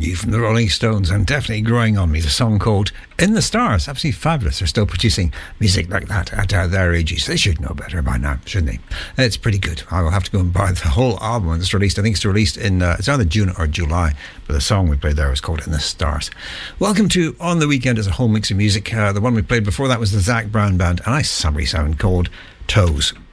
You from the Rolling Stones, and definitely growing on me. The song called In the Stars. Absolutely fabulous. They're still producing music like that at their ages. They should know better by now, shouldn't they? It's pretty good. I will have to go and buy the whole album when it's released. I think it's released in it's either June or July, but the song we played there was called In the Stars. Welcome to On the Weekend as a whole mix of music. The one we played before that was the Zac Brown Band, and a nice summery sound called Toes.